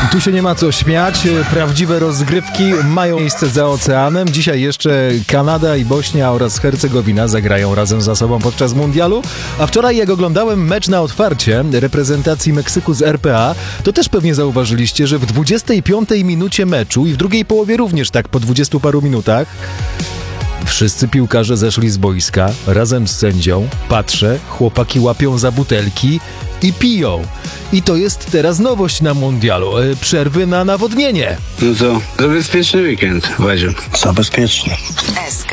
Tu się nie ma co śmiać, prawdziwe rozgrywki mają miejsce za oceanem. Dzisiaj jeszcze Kanada i Bośnia oraz Hercegowina zagrają razem ze sobą podczas mundialu, a wczoraj jak oglądałem mecz na otwarcie reprezentacji Meksyku z RPA, to też pewnie zauważyliście, że w 25 minucie meczu i w drugiej połowie również tak po 20 paru minutach wszyscy piłkarze zeszli z boiska razem z sędzią. Patrzę, chłopaki łapią za butelki i piją. I to jest teraz nowość na mundialu. Przerwy na nawodnienie. No to za bezpieczny weekend, Wadziu. Za bezpieczny.